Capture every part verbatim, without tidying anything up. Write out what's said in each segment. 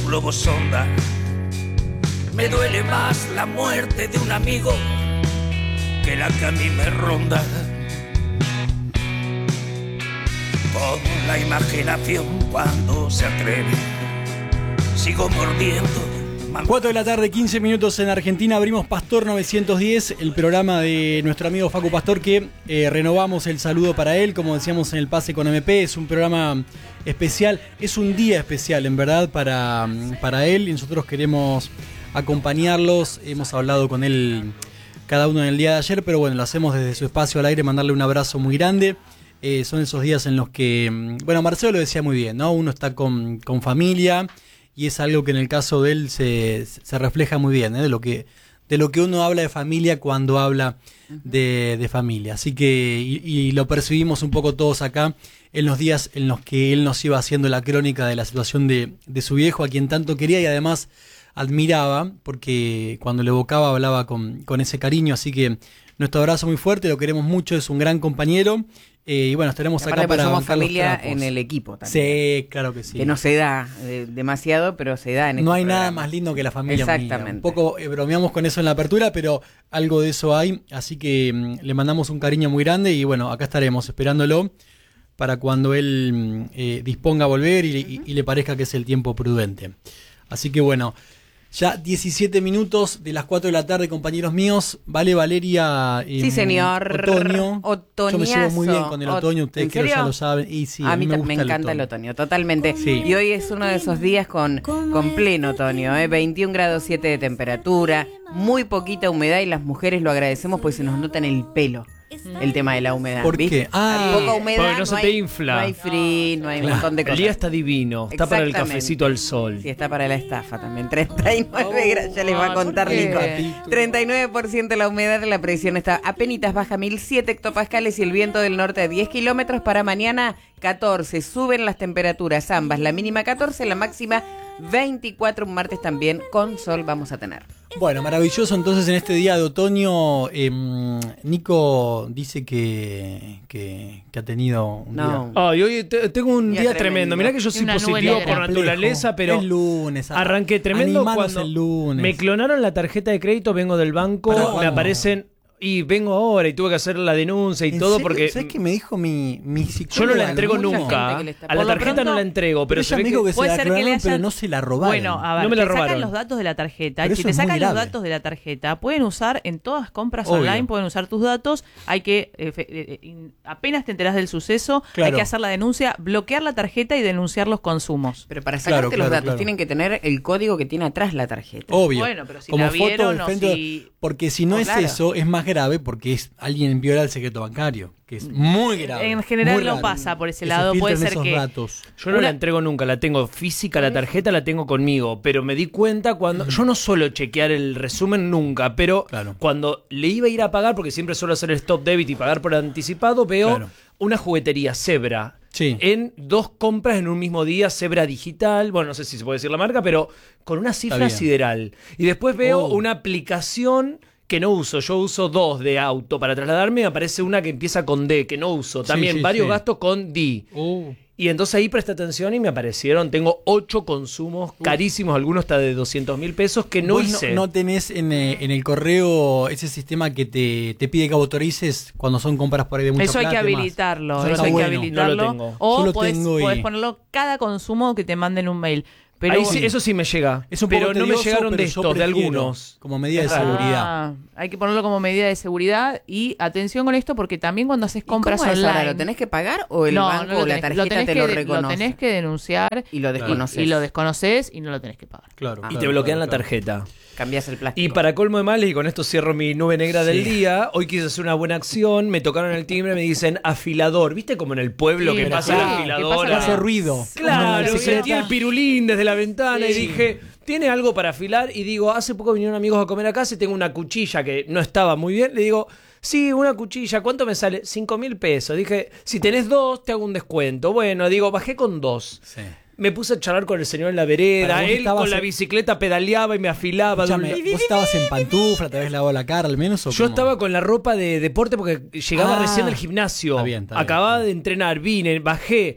globo sonda. Me duele más la muerte de un amigo que la que a mí me ronda. Con la imaginación cuando se atreve, sigo mordiendo. cuatro de la tarde, quince minutos en Argentina. Abrimos Pastor novecientos diez, el programa de nuestro amigo Facu Pastor, que eh, renovamos el saludo para él, como decíamos en el pase con M P. Es un programa especial, es un día especial en verdad para, para él, y nosotros queremos acompañarlos. Hemos hablado con él cada uno en el día de ayer, pero bueno, lo hacemos desde su espacio al aire, mandarle un abrazo muy grande. Eh, son esos días en los que, bueno, Marcelo lo decía muy bien, ¿no? Uno está con, con familia, y es algo que en el caso de él se, se refleja muy bien, ¿eh? de lo que de lo que uno habla de familia cuando habla de, de familia. Así que, y, y lo percibimos un poco todos acá en los días en los que él nos iba haciendo la crónica de la situación de, de su viejo, a quien tanto quería y además admiraba, porque cuando le evocaba hablaba con, con ese cariño. Así que nuestro abrazo muy fuerte, lo queremos mucho, es un gran compañero. Eh, y bueno, estaremos acá para somos bancar familia los trapos. en el equipo también. Sí, claro que sí. Que no se da eh, demasiado, pero se da en No este hay programa. nada más lindo que la familia Exactamente. unida. Un poco eh, bromeamos con eso en la apertura, pero algo de eso hay. Así que mm, le mandamos un cariño muy grande y bueno, acá estaremos esperándolo para cuando él eh, disponga a volver y, y, y le parezca que es el tiempo prudente. Así que bueno, ya diecisiete minutos de las cuatro de la tarde, compañeros míos. Vale, Valeria. Eh, Sí, señor. Otoño. Otoñazo. Yo me llevo muy bien con el otoño, ustedes ¿En creo serio? ya lo saben. Y sí, a, a mí mí me, me, gusta me encanta el otoño. otoño, totalmente. Sí. Y hoy es uno de esos días con, con pleno otoño, ¿eh? veintiún grados siete de temperatura, muy poquita humedad, y las mujeres lo agradecemos porque se nos nota en el pelo el tema de la humedad. ¿Por ¿viste? qué? Ah, poca humedad, porque no no se hay, te infla. no hay frío, no hay un Claro. montón de El cosas. día está divino, está para el Exactamente. cafecito al sol. Sí, está para la estafa también. treinta y nueve grados, ya les va a Ay, contar ¿por qué? Nico. treinta y nueve por ciento la humedad, la presión está apenitas baja, mil siete hectopascales, y el viento del norte a diez kilómetros. Para mañana, catorce. Suben las temperaturas ambas, la mínima catorce, la máxima veinticuatro. Un martes también con sol vamos a tener. Bueno, maravilloso. Entonces, en este día de otoño, eh, Nico dice que, que, que ha tenido un No. día Ay, hoy te- tengo un Día día, tremendo. tremendo. Mirá que yo soy Una nube positivo negra. por naturaleza, pero Es lunes. arranqué tremendo Animanos cuando el lunes. me clonaron la tarjeta de crédito, vengo del banco, Pará, me bueno. aparecen y vengo ahora y tuve que hacer la denuncia y ¿En todo serio? porque ¿Sabes qué me dijo mi, mi yo psicóloga? no la entrego mucha nunca. gente que le está- A la Por lo tarjeta pronto- no la entrego, pero, Pero se ella ve me dijo que, que se Puede la ser que clonaron, le pero hayan- no se la robaron. Bueno, a ver, No me la te sacan robaron. los datos de la tarjeta. Pero Y si eso te es muy sacan los grave. datos de la tarjeta, pueden usar en todas compras Obvio. online, pueden usar tus datos. Hay que, eh, fe- eh, in- apenas te enterás del suceso, Claro. hay que hacer la denuncia, bloquear la tarjeta y denunciar los consumos. Pero para sacarte Claro, los claro, datos claro. tienen que tener el código que tiene atrás la tarjeta. Obvio. Bueno, pero si Como la foto vieron del o frente- si- Porque si no Oh, es claro. eso, es más grave porque es alguien viola el secreto bancario, que es muy grave. En general muy no raro. pasa por ese Que se lado, puede filtren ser esos que- datos. yo no Una- la entrego nunca, la tengo física, la tarjeta la tengo conmigo, pero me di cuenta cuando, yo no suelo chequear el resumen nunca, pero Claro. cuando le iba a ir a pagar, porque siempre suelo hacer el stop debit y pagar por anticipado, veo Claro. una juguetería Zebra. Sí. En dos compras en un mismo día, Zebra digital, bueno, no sé si se puede decir la marca, pero con una cifra bien. sideral. Y después veo Oh. una aplicación que no uso, yo uso dos de auto para trasladarme, me aparece una que empieza con D, que no uso, Sí, también sí, varios sí. gastos con D. Uh. Y entonces ahí presté atención y me aparecieron, tengo ocho consumos carísimos, algunos hasta de doscientos mil pesos que no ¿Vos hice. No, tenés en, eh, en el correo ese sistema que te, te pide que autorices cuando son compras por ahí de mucha Eso hay que plata y demás? habilitarlo, Eso eso está hay que bueno. habilitarlo. No lo tengo. Yo O lo podés, tengo y- podés ponerlo cada consumo que te manden un mail. Pero Ahí sí, eso sí me llega, Es un poco pero no me tedioso, llegaron pero de yo estos, de prefiero, algunos. Como medida de Ah. seguridad. Ah, hay que ponerlo como medida de seguridad y atención con esto porque también cuando haces ¿Y cómo compras es ahora? online ¿Lo tenés que pagar o el no, banco no lo o la tenés- tarjeta tenés te que lo de- reconoce? Lo tenés que denunciar Y lo desconoces. y, y lo desconoces y no lo tenés que pagar. Claro, Ah. Y claro, te bloquean claro, la claro. tarjeta. Cambiás el plástico. Y para colmo de males, y con esto cierro mi nube negra del Sí. día, hoy quise hacer una buena acción, me tocaron el timbre, me dicen afilador. ¿Viste como en el pueblo Sí, que pero pasa sí, la que afiladora? pasa Que hace ruido. Uno en la Claro, bicicleta. sentí el pirulín desde la ventana y Sí. dije, ¿tiene algo para afilar? Y digo, hace poco vinieron amigos a comer a casa y tengo una cuchilla que no estaba muy bien. Le digo, sí, una cuchilla, ¿cuánto me sale? Cinco mil pesos. Dije, si tenés dos, te hago un descuento. Bueno, digo, bajé con dos. Sí. Me puse a charlar con el señor en la vereda, Para vos él estabas con la en- bicicleta pedaleaba y me afilaba. de un Escuchame, lado. ¿vos estabas en pantufla? ¿Te habías lavado la cara al menos? ¿o Yo cómo? estaba con la ropa de deporte porque llegaba Ah, recién del gimnasio. está bien, está bien. Acababa de entrenar, vine, bajé.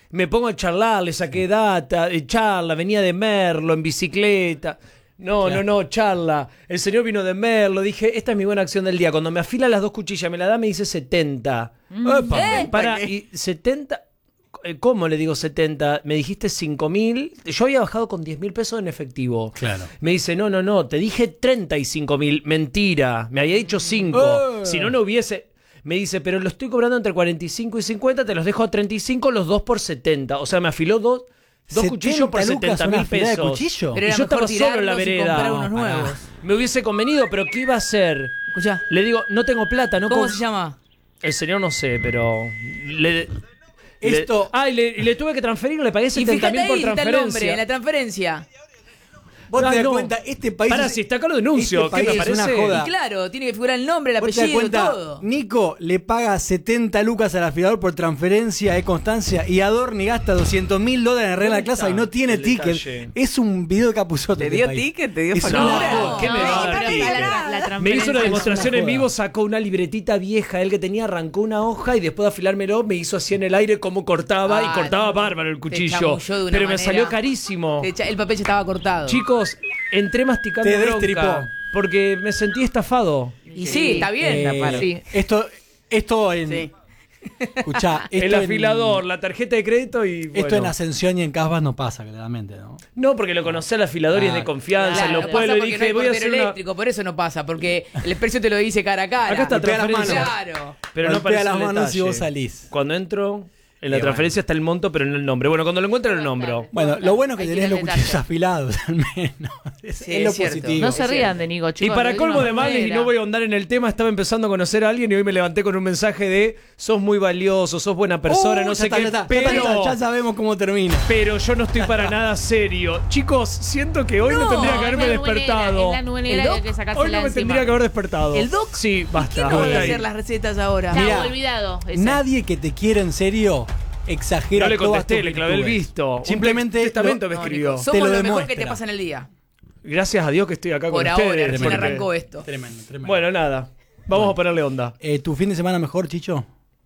me pongo a charlar, le saqué data, eh, charla, venía de Merlo en bicicleta. No, Claro. no, no, charla. El señor vino de Merlo, dije, esta es mi buena acción del día. Cuando me afila las dos cuchillas, me la da, me dice setenta. Epa. ¿Eh? Para, y setenta... eh, ¿Cómo le digo setenta? Me dijiste cinco mil. Yo había bajado con diez mil pesos en efectivo. Claro. Me dice, no, no, no, te dije treinta y cinco mil. Mentira, me había dicho cinco. Oh. Si no, no hubiese... Me dice, pero lo estoy cobrando entre cuarenta y cinco y cincuenta, te los dejo a treinta y cinco, los dos por setenta. O sea, me afiló dos, dos cuchillos por setenta lucas setenta una mil afilada de pesos. cuchillo. Pero Y era yo mejor estaba solo en la tirarlos y vereda. comprar unos No, pará. nuevos. Me hubiese convenido, pero ¿qué iba a hacer? Escuchá, Le digo, no tengo plata, no ¿cómo co- se llama? El señor no sé, pero... Le, Esto- le- ah, y le, y le tuve que transferir, le pagué Y setenta fíjate mil por ahí, está el nombre, transferencia. en la transferencia. Vos Ah, te das no. cuenta, este país. Pará, es- si está acá lo denuncio, este ¿qué me país es una parece? joda. Y claro, tiene que figurar el nombre, el ¿Vos te das apellido, cuenta? todo. Nico le paga setenta lucas al afilador por transferencia de constancia y Adorni gasta doscientos mil dólares en arreglar la ¿Dónde clase y está no tiene el ticket. detalle? Es un video de Capuzoto. ¿Te este dio país. ticket? ¿Te dio Es factura? una No, joda. ¿qué me va a dar pero ticket? la- la- la Me hizo transferencia una es demostración una en joda. vivo, sacó una libretita vieja, él que tenía, arrancó una hoja y después de afilármelo me hizo así en el aire cómo cortaba Ah, y cortaba no. bárbaro el Te cuchillo. chamulló de una Pero me manera. salió carísimo. Te echa- El papel ya estaba cortado. Chicos, entré masticando Te bronca destripó. porque me sentí estafado. Y sí, está bien. Eh, paro. Sí. Esto, esto en. Sí. Escuchá, esto El en- afilador, la tarjeta de crédito y Esto bueno. en Ascensión y en Casbah no pasa, claramente, ¿no? No, porque lo conocí al afilador y es de Ah, confianza, Claro, en no los pasa pueblos y porque dije, no hay voy a portero hacer una... eléctrico, por eso no pasa, porque el precio te lo dice cara a cara. Acá está Golpea las transferencia. Claro. Pero no Golpea aparece las el manos detalle. y vos salís. Cuando entro, en la Y transferencia está el monto, pero no el nombre. Bueno, cuando lo encuentro lo nombro. Bueno, lo bueno es que Hay que tenés ir los al cuchillos detalle. afilados, al menos. Es, Sí, es lo es cierto. positivo. Es No se rían cierto. de Nico, Y chicos. para lo colmo digo de una males, y manera. no voy a ahondar en el tema, estaba empezando a conocer a alguien y hoy me levanté con un mensaje de sos muy valioso, sos buena persona, Uh, no ya sé está, qué, ya está, ya pero... está, ya sabemos cómo termina. Pero yo no estoy para nada serio. Chicos, siento que hoy No, no tendría que Es haberme la nuelera, despertado. Es la nuelera ¿El que hay doc? que Hoy sacársela no me encima. tendría que haber despertado. ¿El doc? Sí, basta. ¿Quién no hasta va a ahí. hacer las recetas ahora? Chao, Mirá, olvidado. ese. Nadie que te quiera en serio exagera No le todas contesté, tus le clavé el virtudes. visto. Simplemente Un testamento lo- me No, escribió. Nico, Te somos lo lo, mejor demuestra. que te pasa en el día. Gracias a Dios que estoy acá Por con ahora, ustedes. recién porque- arrancó esto. Tremendo, tremendo. Bueno, nada. Vamos a ponerle onda. Eh, ¿Tu fin de semana mejor, Chicho?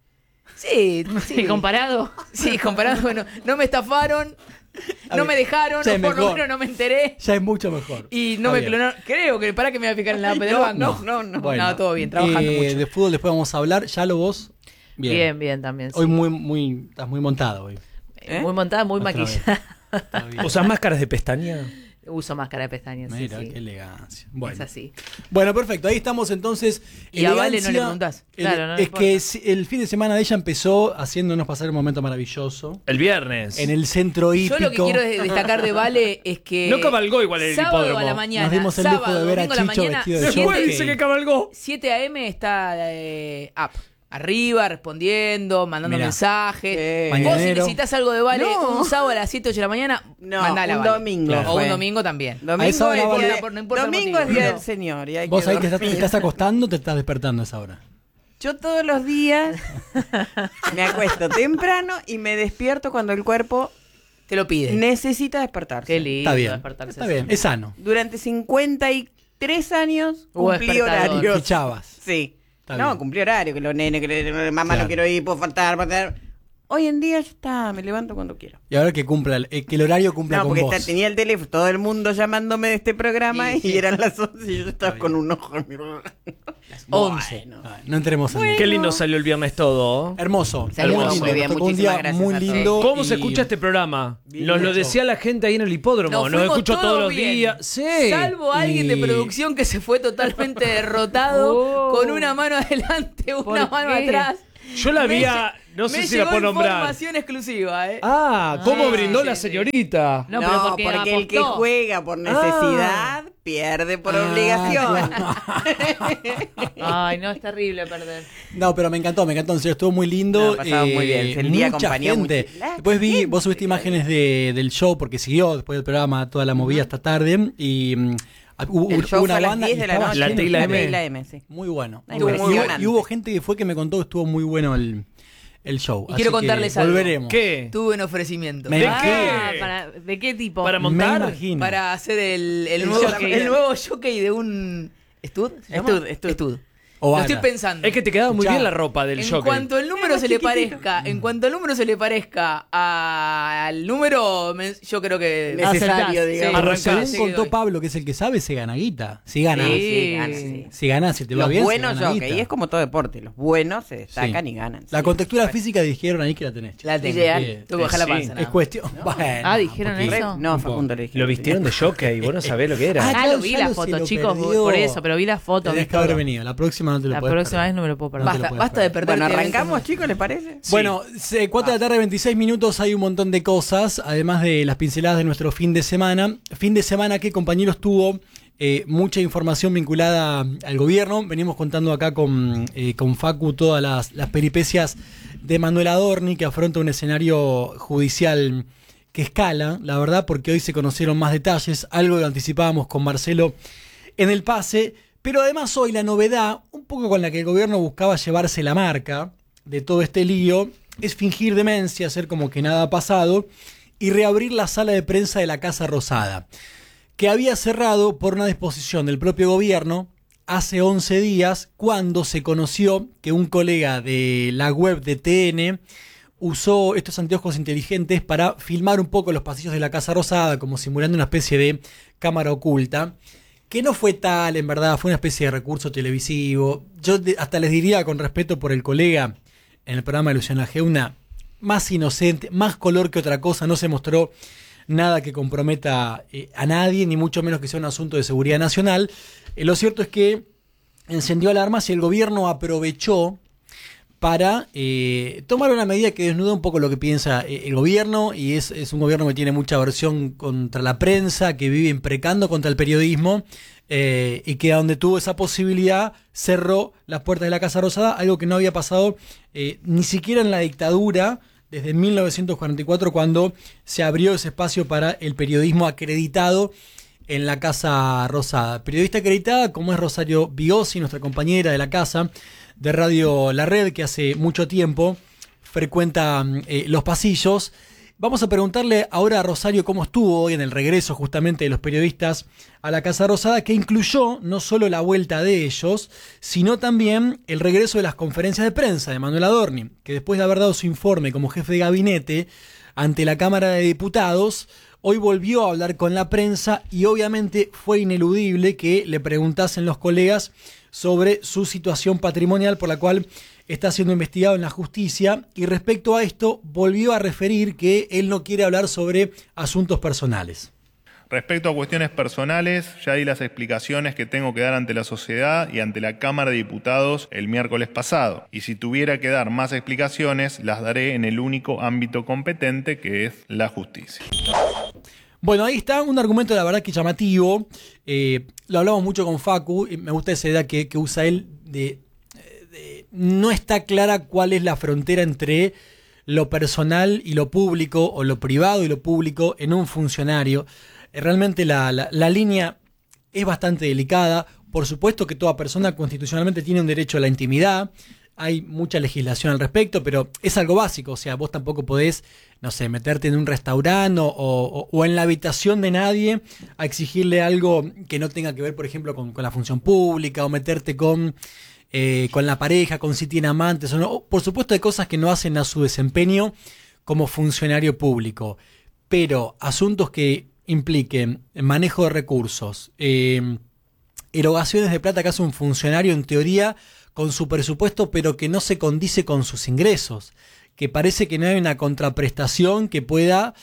Sí, Sí, sí. comparado. Sí, comparado, bueno, no me estafaron, A no ver, me dejaron, ya es o por lo mejor. menos no me enteré. Ya es mucho mejor. Y no Está me bien. clonaron. Creo que para que me voy a fijar en la app del banco. no, no, no. Bueno, No, todo bien, trabajando eh, mucho. De fútbol después vamos a hablar. Ya lo vos. Bien. Bien, bien, también. sí. Hoy muy, muy, estás muy montado hoy. ¿Eh? Muy montada, muy Otra vez. maquillada. Está bien. ¿Usas máscaras de pestaña? Uso máscara de pestañas. Sí, Mira, sí. qué elegancia. Bueno. Es así. Bueno, perfecto. Ahí estamos entonces. Y a Vale no le Elegancia. preguntás. El- Claro, no le es que si- el fin de semana de ella empezó haciéndonos pasar un momento maravilloso. El viernes. En el centro hípico. Yo lo que quiero de- destacar de Vale es que. No cabalgó igual el sábado hipódromo. a la mañana. Nos dimos el lujo sábado, de ver a domingo a la Chicho mañana, vestido de Después jockey. dice que cabalgó. siete a eme está eh, up. Arriba, respondiendo, mandando Mirá. mensajes. Eh, Vos si Mañanero. necesitas algo de Vale No. un sábado a las siete, ocho de la mañana, No, mandala a un Vale. domingo Claro. O fue. un domingo también. Domingo, A esa hora es Vale- día- No importa- no importa el domingo es motivo. día No. del Señor. Y hay ¿Vos que sabés que estás- te dormir. estás acostando o te estás despertando a esa hora? Yo todos los días me acuesto temprano y me despierto cuando el cuerpo Te lo pide. necesita despertarse. Qué lindo Está bien. despertarse Está así. bien. Es sano. Durante cincuenta y tres años Hubo cumplí despertador. horarios. Fichabas. Sí. Está no, bien. cumplí horario, que los nenes, que le- mamá Claro. no quiero ir, puedo faltar, faltar. Hoy en día ya está, me levanto cuando quiero. Y ahora que cumpla, el- eh, que el horario cumpla No, con porque vos. está- tenía el teléfono, todo el mundo llamándome de este programa Sí. y eran las once y yo estaba con un ojo en mi once. Ah, no entremos en Qué lindo salió el viernes todo. Hermoso. Salió muy muy lindo. bien, Nos tocó un muchísimas día gracias muy a todos. lindo. ¿Cómo y- se escucha este programa? Bien Nos lo hecho. decía la gente ahí en el hipódromo. Nos Nos fuimos escucho todos todos los bien. días. Sí. Salvo alguien de Y- producción que se fue totalmente derrotado, Oh. con una mano adelante, una ¿Por mano qué? atrás. Yo la Me había. lle- No sé me si la llegó puedo nombrar. información exclusiva, ¿eh? Ah, ¿cómo Ah, brindó sí, la sí. señorita? No, No, pero porque, porque el que apostó. juega por necesidad pierde por Ah, obligación. Ay, no, es terrible perder. No, pero me encantó, me encantó. En serio, estuvo muy lindo. No, pasamos muy bien. El día mucha acompañó gente. mucho. La Después vi, gente. vos subiste imágenes de, del show porque siguió después del programa toda la movida hasta tarde. Y mm, hubo, El hubo show una fue a las banda diez y de la estaba noche. La lleno. T y la La M. T y la M, sí. Muy bueno. Ay, muy bueno. Y, hubo, impresionante. y hubo gente que fue que me contó que estuvo muy bueno el, el show. Y Así quiero que contarles algo. volveremos. ¿Qué? Tuve un ofrecimiento. Me ¿De imagino. qué? Ah, para- ¿de qué tipo? Para Me montar. imagino. Para hacer el, el El nuevo, jockey. el nuevo jockey de un... ¿Estud? ¿Se llama? Estud, estud. Estud. O Lo Ana. estoy pensando. Es que te quedaba muy Escuchá, bien la ropa del En Joker. cuanto el número se le parezca, en cuanto el número se le parezca al número, me- yo creo que Necesario, Acertás, digamos. Pero Arrancás. según Sí, contó doy. Pablo, que es el que sabe, se gana guita. Si gana. Sí, Sí. sí, gana, sí. Si gana, si te va Los bien, buenos se gana jockeys, guita. es como todo deporte, los buenos se destacan Sí. y ganan. La sí. contextura física dijeron ahí que la tenés. la tengo. Ideal. Bien. Tengo que bajar la Sí. panza. Es nada. cuestión. Bueno, Ah, ¿dijeron porque- eso? No, Facundo le dije. Lo vistieron de Joker y vos no sabés lo que era. Ah, Ah, claro, lo vi ya la lo- se foto, lo chicos, perdió. por eso, pero vi la foto. Tenés vi que haber todo. venido. La próxima no te lo La puedes próxima perder. vez no me lo puedo perder. No te lo Basta, puedes basta de perder. perderte. Bueno, arrancamos, chicos, ¿les parece? Bueno, se- cuatro de la tarde, veintiséis minutos, hay un montón de cosas, además de las pinceladas de nuestro fin de semana. Fin de semana que, compañeros, tuvo eh, mucha información vinculada al gobierno. Venimos contando acá con, eh, con Facu todas las, las peripecias de Manuel Adorni, que afronta un escenario judicial que escala, la verdad, porque hoy se conocieron más detalles, algo que anticipábamos con Marcelo en el pase, pero además hoy la novedad, un poco con la que el gobierno buscaba llevarse la marca de todo este lío, es fingir demencia, hacer como que nada ha pasado y reabrir la sala de prensa de la Casa Rosada, que había cerrado por una disposición del propio gobierno hace once días, cuando se conoció que un colega de la web de T N usó estos anteojos inteligentes para filmar un poco los pasillos de la Casa Rosada, como simulando una especie de cámara oculta, que no fue tal, en verdad, fue una especie de recurso televisivo. Yo de- hasta les diría, con respeto por el colega en el programa de Luciana Geuna, más inocente, más color que otra cosa, no se mostró nada que comprometa eh, a nadie, ni mucho menos que sea un asunto de seguridad nacional. Eh, lo cierto es que encendió alarmas y el gobierno aprovechó para eh, tomar una medida que desnuda un poco lo que piensa eh, el gobierno, y es, es un gobierno que tiene mucha aversión contra la prensa, que vive imprecando contra el periodismo, eh, y que a donde tuvo esa posibilidad cerró las puertas de la Casa Rosada, algo que no había pasado eh, ni siquiera en la dictadura, desde mil novecientos cuarenta y cuatro, cuando se abrió ese espacio para el periodismo acreditado en la Casa Rosada. Periodista acreditada como es Rosario Biosi, nuestra compañera de la casa de Radio La Red, que hace mucho tiempo frecuenta eh, los pasillos. Vamos a preguntarle ahora a Rosario cómo estuvo hoy en el regreso justamente de los periodistas a la Casa Rosada, que incluyó no solo la vuelta de ellos, sino también el regreso de las conferencias de prensa de Manuel Adorni, que después de haber dado su informe como jefe de gabinete ante la Cámara de Diputados, hoy volvió a hablar con la prensa y obviamente fue ineludible que le preguntasen los colegas sobre su situación patrimonial, por la cual está siendo investigado en la justicia, y respecto a esto volvió a referir que él no quiere hablar sobre asuntos personales. Respecto a cuestiones personales, ya di las explicaciones que tengo que dar ante la sociedad y ante la Cámara de Diputados el miércoles pasado. Y si tuviera que dar más explicaciones, las daré en el único ámbito competente, que es la justicia. Bueno, ahí está un argumento, la verdad, que llamativo. Eh, lo hablamos mucho con Facu, y me gusta esa idea que, que usa él de, de... No está clara cuál es la frontera entre lo personal y lo público, o lo privado y lo público en un funcionario. Eh, realmente la, la, la línea es bastante delicada. Por supuesto que toda persona constitucionalmente tiene un derecho a la intimidad. Hay mucha legislación al respecto, pero es algo básico. O sea, vos tampoco podés, no sé, meterte en un restaurante o, o, o en la habitación de nadie a exigirle algo que no tenga que ver, por ejemplo, con, con la función pública, o meterte con, eh, con la pareja, con si tiene amantes o no. O, por supuesto, hay cosas que no hacen a su desempeño como funcionario público. Pero asuntos que impliquen manejo de recursos, eh, erogaciones de plata que hace un funcionario en teoría con su presupuesto, pero que no se condice con sus ingresos, que parece que no hay una contraprestación que pueda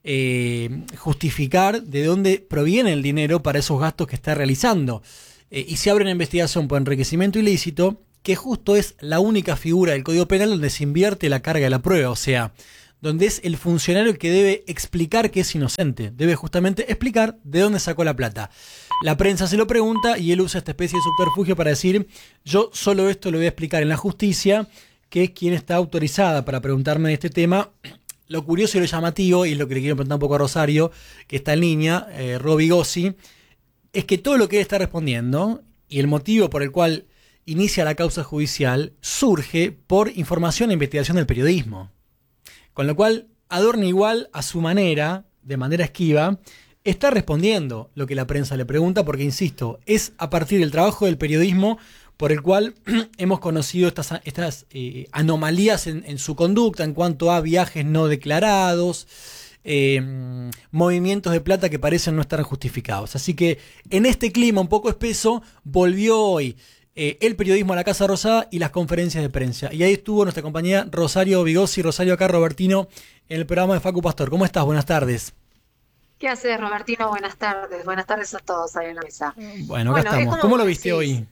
eh, justificar de dónde proviene el dinero para esos gastos que está realizando. Eh, y se abre una investigación por enriquecimiento ilícito, que justo es la única figura del Código Penal donde se invierte la carga de la prueba, o sea, donde es el funcionario el que debe explicar que es inocente, debe justamente explicar de dónde sacó la plata. La prensa se lo pregunta y él usa esta especie de subterfugio para decir: yo solo esto lo voy a explicar en la justicia, que es quien está autorizada para preguntarme de este tema. Lo curioso y lo llamativo, y es lo que le quiero preguntar un poco a Rosario, que está en línea, eh, Roby Gossi, es que todo lo que él está respondiendo y el motivo por el cual inicia la causa judicial surge por información e investigación del periodismo. Con lo cual, Adorni, igual a su manera, de manera esquiva, está respondiendo lo que la prensa le pregunta, porque, insisto, es a partir del trabajo del periodismo por el cual hemos conocido estas, estas eh, anomalías en, en su conducta en cuanto a viajes no declarados, eh, movimientos de plata que parecen no estar justificados. Así que en este clima un poco espeso volvió hoy eh, el periodismo a la Casa Rosada y las conferencias de prensa. Y ahí estuvo nuestra compañera Rosario Vigossi. Rosario, acá Robertino, en el programa de Facu Pastor. ¿Cómo estás? Buenas tardes. ¿Qué haces, Robertino? Buenas tardes. Buenas tardes a todos ahí en la mesa. Bueno, acá Bueno, estamos. como ¿Cómo lo vos viste decís, hoy?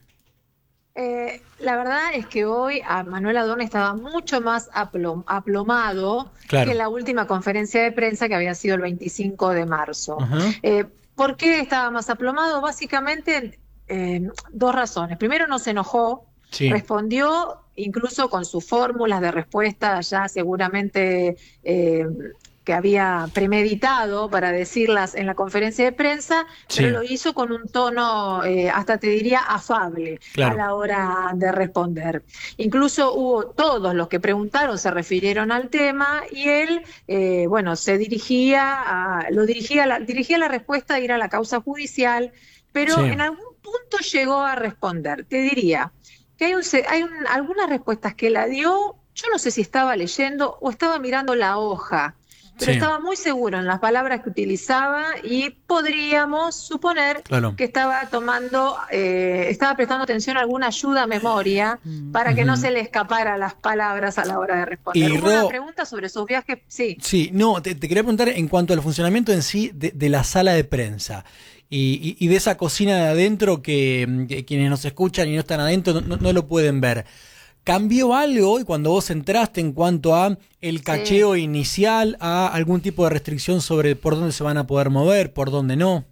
Eh, la verdad es que hoy a Manuel Adorni estaba mucho más aplom- aplomado Claro. que en la última conferencia de prensa que había sido el veinticinco de marzo. Ajá. Eh, ¿Por qué estaba más aplomado? Básicamente, eh, dos razones. Primero, no se enojó, Sí. respondió incluso con sus fórmulas de respuesta ya seguramente eh, que había premeditado para decirlas en la conferencia de prensa, Sí. pero lo hizo con un tono, eh, hasta te diría, afable Claro. a la hora de responder. Incluso hubo todos los que preguntaron, se refirieron al tema y él, eh, bueno, se dirigía a, lo dirigía, la, dirigía la respuesta a ir a la causa judicial, pero Sí. en algún punto llegó a responder. Te diría que hay, un, se- hay un- algunas respuestas que la dio, yo no sé si estaba leyendo o estaba mirando la hoja, pero Sí. estaba muy seguro en las palabras que utilizaba y podríamos suponer Claro. que estaba tomando, eh, estaba prestando atención a alguna ayuda a memoria para que no Ujú. se le escaparan las palabras a la hora de responder. Y Hubo una Ro- pregunta sobre sus viajes, sí. Sí, no, te, te quería preguntar en cuanto al funcionamiento en sí de, de la sala de prensa y, y- y de esa cocina de adentro que, mm, que quienes nos escuchan y no están adentro no, no- no lo pueden ver. ¿Cambió algo hoy cuando vos entraste en cuanto a el cacheo inicial, a algún tipo de restricción sobre por dónde se van a poder mover, por dónde no?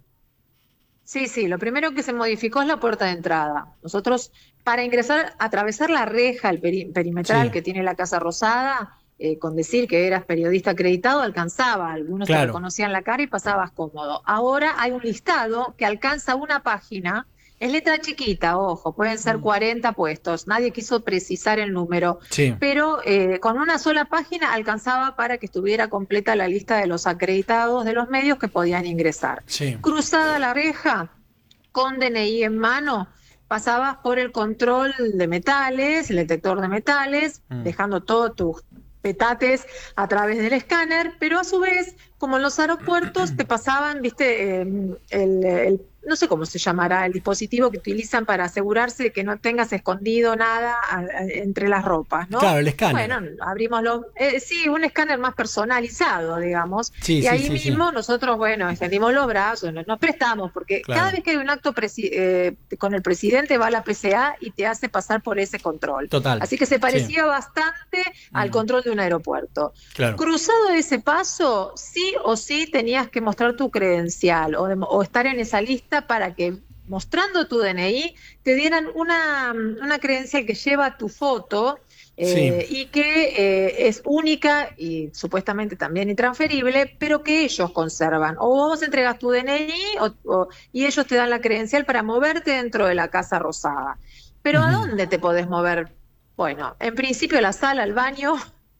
Sí, sí, lo primero que se modificó es la puerta de entrada. Nosotros, para ingresar, atravesar la reja, el peri- perimetral Sí. que tiene la Casa Rosada, eh, con decir que eras periodista acreditado, alcanzaba, algunos te Claro. reconocían la cara y pasabas cómodo. Ahora hay un listado que alcanza una página, es letra chiquita, ojo, pueden ser cuarenta puestos, nadie quiso precisar el número, Sí. pero eh, con una sola página alcanzaba para que estuviera completa la lista de los acreditados de los medios que podían ingresar. Sí. Cruzada la reja, con D N I en mano, pasabas por el control de metales, el detector de metales, Mm. dejando todos tus petates a través del escáner, pero a su vez, como en los aeropuertos, te pasaban, viste, eh, el, el- no sé cómo se llamará, el dispositivo que utilizan para asegurarse de que no tengas escondido nada a- a- entre las ropas, ¿no? Claro, el escáner. Bueno, abrimos los, eh, sí, un escáner más personalizado, digamos, Sí, y sí, ahí sí, sí. mismo nosotros, bueno, extendimos los brazos, nos, nos prestamos, porque Claro. cada vez que hay un acto presi- eh, con el presidente va a la P C A y te hace pasar por ese control. Total. Así que se parecía bastante al Mm. control de un aeropuerto. Claro. Cruzado ese paso, sí o sí tenías que mostrar tu credencial o, de- o estar en esa lista para que, mostrando tu D N I, te dieran una, una credencial que lleva tu foto eh, y que eh, es única y supuestamente también intransferible, pero que ellos conservan. O vos entregas tu D N I o- o- y ellos te dan la credencial para moverte dentro de la Casa Rosada. Pero ¿a Ujú. dónde te podés mover? Bueno, en principio la sala, el baño,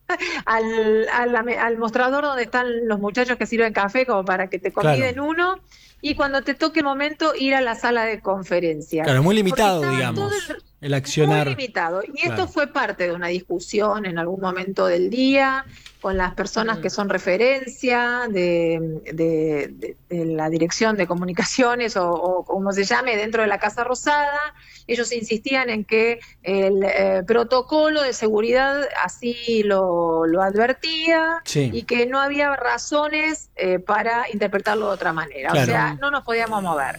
al, a la me- al mostrador donde están los muchachos que sirven café como para que te conviden Claro. uno, y cuando te toque el momento ir a la sala de conferencias. Claro, muy limitado, Porque estaba digamos, todo el- el accionar. Muy limitado. Y Claro. esto fue parte de una discusión en algún momento del día con las personas que son referencia de, de- de- de la Dirección de Comunicaciones o, o como se llame dentro de la Casa Rosada. Ellos insistían en que el eh, protocolo de seguridad así lo, lo advertía Sí. y que no había razones eh, para interpretarlo de otra manera. Claro. O sea, no nos podíamos mover.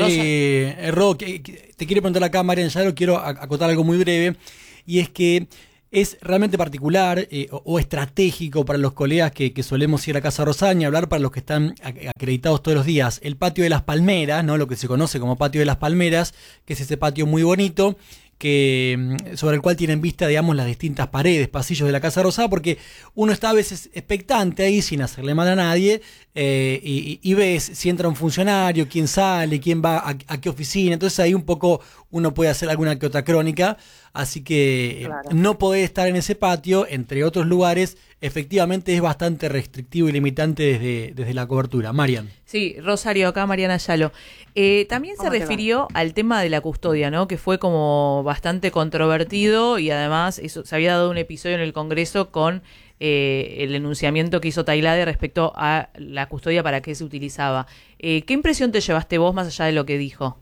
Eh, Ro, que- que- te quiero preguntar acá, Marian Yaro, quiero ac- acotar algo muy breve, y es que es realmente particular eh, o, o estratégico para los colegas que, que solemos ir a Casa Rosada, y hablar para los que están ac- acreditados todos los días, el patio de las Palmeras, ¿no? Lo que se conoce como patio de las Palmeras, que es ese patio muy bonito, que mm, sobre el cual tienen vista, digamos, las distintas paredes, pasillos de la Casa Rosada, porque uno está a veces expectante ahí sin hacerle mal a nadie, eh, y, y- y ves si entra un funcionario, quién sale, quién va a, a qué oficina. Entonces ahí un poco uno puede hacer alguna que otra crónica, así que eh, Claro. no podés estar en ese patio, entre otros lugares, efectivamente es bastante restrictivo y limitante desde, desde la cobertura. Marian. Sí, Rosario, acá Mariana Ayalo. Eh, también se refirió al tema de la custodia, ¿no? Que fue como bastante controvertido y además eso, se había dado un episodio en el Congreso con eh, el enunciamiento que hizo Tailade respecto a la custodia, para qué se utilizaba. Eh, ¿Qué impresión te llevaste vos más allá de lo que dijo?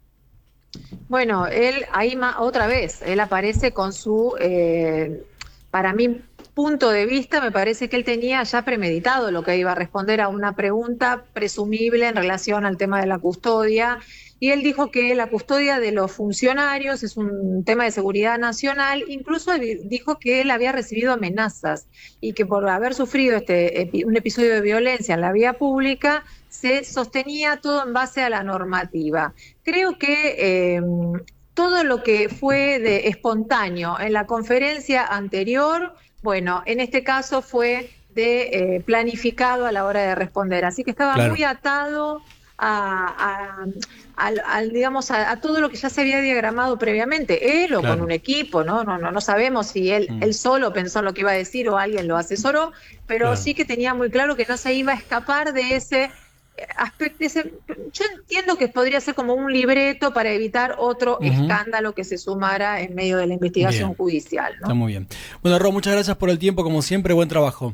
Bueno, él ahí ma- otra vez, él aparece con su, eh, para mí, punto de vista. Me parece que él tenía ya premeditado lo que iba a responder a una pregunta presumible en relación al tema de la custodia, y él dijo que la custodia de los funcionarios es un tema de seguridad nacional. Incluso dijo que él había recibido amenazas y que por haber sufrido este epi- un episodio de violencia en la vía pública se sostenía todo en base a la normativa. Creo que eh, todo lo que fue de espontáneo en la conferencia anterior, bueno, en este caso fue de eh, planificado a la hora de responder. Así que estaba Claro. muy atado a, a, al, al, digamos, a, a todo lo que ya se había diagramado previamente, él o Claro. con un equipo, ¿no? No, no, no sabemos si él, Mm. él solo pensó en lo que iba a decir o alguien lo asesoró, pero Claro. sí que tenía muy claro que no se iba a escapar de ese aspecto. Ese, yo entiendo que podría ser como un libreto para evitar otro Ujú. escándalo que se sumara en medio de la investigación Bien. judicial, ¿no? Está muy bien. Bueno, Ro, muchas gracias por el tiempo, como siempre, buen trabajo.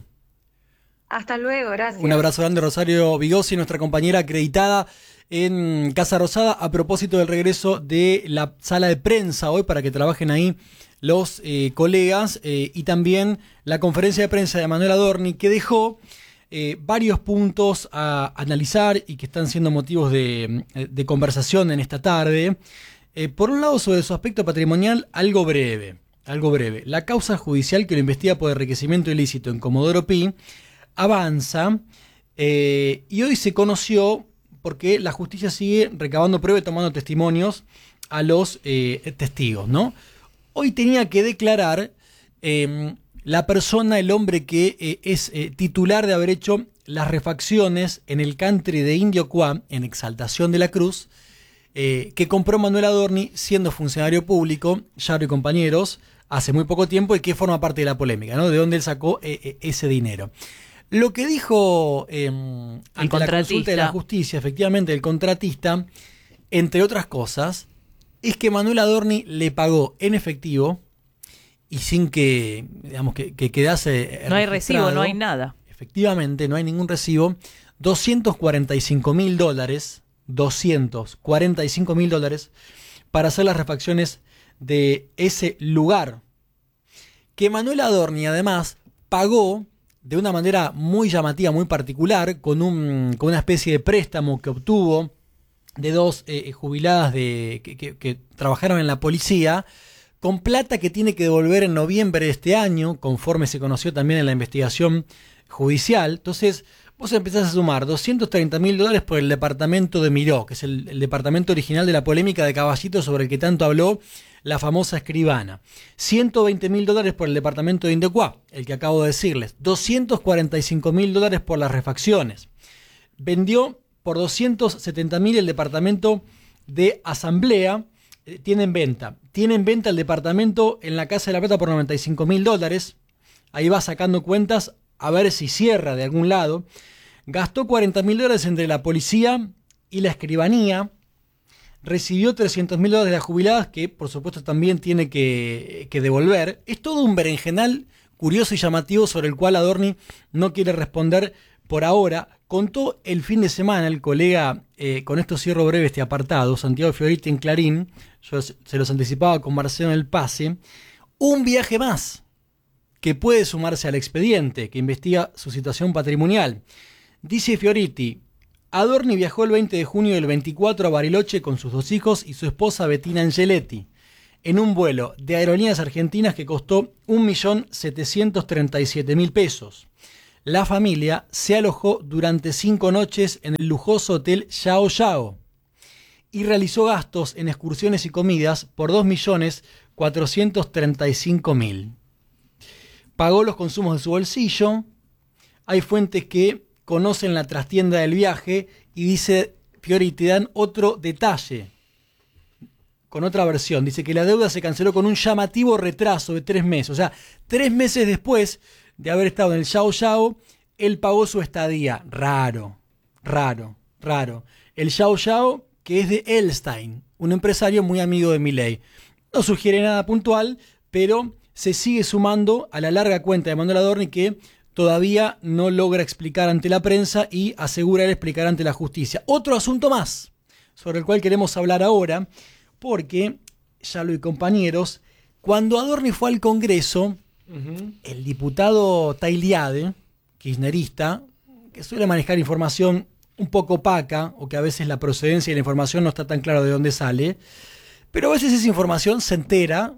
Hasta luego, gracias. Un abrazo grande, Rosario Vigosi, nuestra compañera acreditada en Casa Rosada, a propósito del regreso de la sala de prensa hoy, para que trabajen ahí los eh, colegas, eh, y también la conferencia de prensa de Manuel Adorni, que dejó eh, varios puntos a analizar y que están siendo motivos de, de conversación en esta tarde. Eh, por un lado, sobre su aspecto patrimonial, algo breve, algo breve. La causa judicial que lo investiga por enriquecimiento ilícito en Comodoro Pi avanza, eh, y hoy se conoció porque la justicia sigue recabando pruebas y tomando testimonios a los eh, testigos, ¿no? Hoy tenía que declarar eh, la persona, el hombre que eh, es eh, titular de haber hecho las refacciones en el country de Indio Cuá, en Exaltación de la Cruz, eh, que compró Manuel Adorni siendo funcionario público, Yarro y compañeros, hace muy poco tiempo, y que forma parte de la polémica, ¿no? De dónde él sacó eh, eh, ese dinero. Lo que dijo eh, ante la consulta de la justicia, efectivamente, el contratista, entre otras cosas, es que Manuel Adorni le pagó en efectivo y sin que, digamos, que, que quedase No hay recibo, registrado. no hay nada. Efectivamente, no hay ningún recibo. doscientos cuarenta y cinco mil dólares, doscientos cuarenta y cinco mil dólares para hacer las refacciones de ese lugar. Que Manuel Adorni además pagó de una manera muy llamativa, muy particular, con, un, con una especie de préstamo que obtuvo de dos eh, jubiladas de, que, que, que trabajaron en la policía, con plata que tiene que devolver en noviembre de este año, conforme se conoció también en la investigación judicial. Entonces, vos empezás a sumar doscientos treinta mil dólares por el departamento de Miró, que es el, el departamento original de la polémica de Caballito sobre el que tanto habló la famosa escribana. ciento veinte mil dólares por el departamento de Indecuá, el que acabo de decirles. doscientos cuarenta y cinco mil dólares por las refacciones. Vendió por doscientos setenta mil el departamento de Asamblea. Eh, tiene en venta. Tiene en venta el departamento en la Casa de la Plata por noventa y cinco mil dólares. Ahí va sacando cuentas a ver si cierra de algún lado. Gastó cuarenta mil dólares entre la policía y la escribanía. Recibió trescientos mil dólares de las jubiladas, que por supuesto también tiene que, que devolver. Es todo un berenjenal curioso y llamativo sobre el cual Adorni no quiere responder por ahora. Contó el fin de semana el colega, eh, con esto cierro breve este apartado, Santiago Fioriti en Clarín, yo se los anticipaba con Marcelo en el Pase, un viaje más que puede sumarse al expediente que investiga su situación patrimonial. Dice Fioriti: Adorni viajó el veinte de junio del veinticuatro a Bariloche con sus dos hijos y su esposa Bettina Angeletti, en un vuelo de Aerolíneas Argentinas que costó un millón setecientos treinta y siete mil pesos. La familia se alojó durante cinco noches en el lujoso hotel Yao Yao y realizó gastos en excursiones y comidas por dos millones cuatrocientos treinta y cinco mil. Pagó los consumos de su bolsillo. Hay fuentes que conocen la trastienda del viaje y dice Fioriti, dan otro detalle, con otra versión. Dice que la deuda se canceló con un llamativo retraso de tres meses. O sea, tres meses después de haber estado en el Yao Yao, él pagó su estadía. Raro, raro, raro. El Yao Yao, que es de Elstein, un empresario muy amigo de Milei. No sugiere nada puntual, pero se sigue sumando a la larga cuenta de Manuel Adorni, que todavía no logra explicar ante la prensa y asegura el explicar ante la justicia. Otro asunto más, sobre el cual queremos hablar ahora, porque, Yalo y compañeros, cuando Adorni fue al Congreso, uh-huh. el diputado Tailiade, kirchnerista, que suele manejar información un poco opaca, o que a veces la procedencia de la información no está tan claro de dónde sale, pero a veces esa información se entera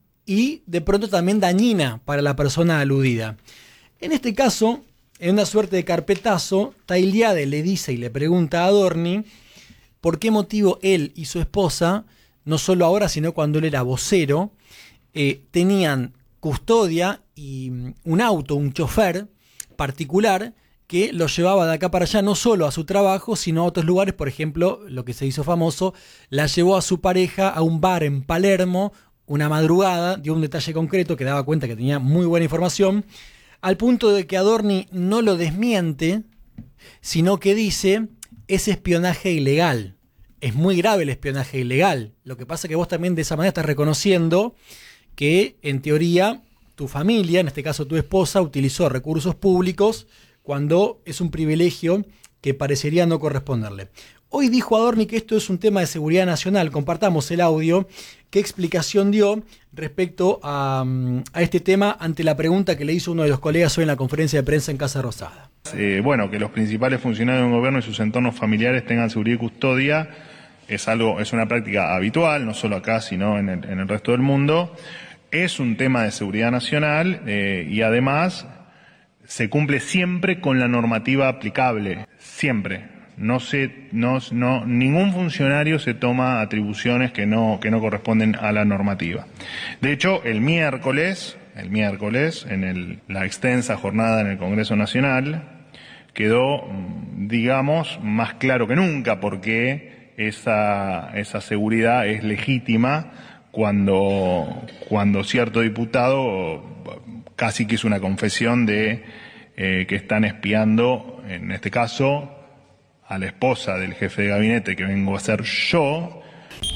y de pronto también dañina para la persona aludida. En este caso, en una suerte de carpetazo, Tailiade le dice y le pregunta a Adorni por qué motivo él y su esposa, no solo ahora, sino cuando él era vocero, eh, tenían custodia y un auto, un chofer particular que lo llevaba de acá para allá, no solo a su trabajo, sino a otros lugares. Por ejemplo, lo que se hizo famoso, la llevó a su pareja a un bar en Palermo una madrugada, dio un detalle concreto que daba cuenta que tenía muy buena información, al punto de que Adorni no lo desmiente, sino que dice, es espionaje ilegal. Es muy grave el espionaje ilegal. Lo que pasa es que vos también de esa manera estás reconociendo que, en teoría, tu familia, en este caso tu esposa, utilizó recursos públicos cuando es un privilegio que parecería no corresponderle. Hoy dijo Adorni que esto es un tema de seguridad nacional. Compartamos el audio. ¿Qué explicación dio respecto a, a este tema ante la pregunta que le hizo uno de los colegas hoy en la conferencia de prensa en Casa Rosada? Eh, bueno, que los principales funcionarios de un gobierno y sus entornos familiares tengan seguridad y custodia es algo, es una práctica habitual, no solo acá, sino en el, en el resto del mundo. Es un tema de seguridad nacional eh, y además se cumple siempre con la normativa aplicable, siempre. No se, no, no, ningún funcionario se toma atribuciones que no, que no corresponden a la normativa. De hecho, el miércoles, el miércoles, en el, la extensa jornada en el Congreso Nacional, quedó, digamos, más claro que nunca porque esa, esa seguridad es legítima cuando, cuando cierto diputado casi que hizo una confesión de eh, que están espiando, en este caso, a la esposa del jefe de gabinete que vengo a ser yo.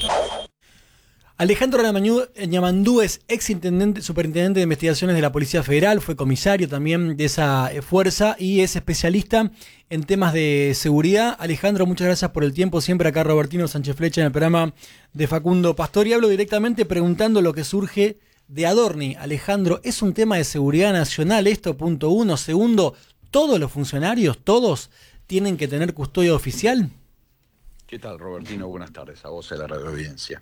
Alejandro Ñamandú es ex intendente, superintendente de investigaciones de la Policía Federal, fue comisario también de esa fuerza y es especialista en temas de seguridad. Alejandro, muchas gracias por el tiempo. Siempre acá Robertino Sánchez Flecha en el programa de Facundo Pastor y hablo directamente preguntando lo que surge de Adorni. Alejandro, ¿es un tema de seguridad nacional esto? Punto uno. Segundo, ¿todos los funcionarios, todos, tienen que tener custodia oficial? ¿Qué tal, Robertino? Buenas tardes, a vos y a la radio audiencia.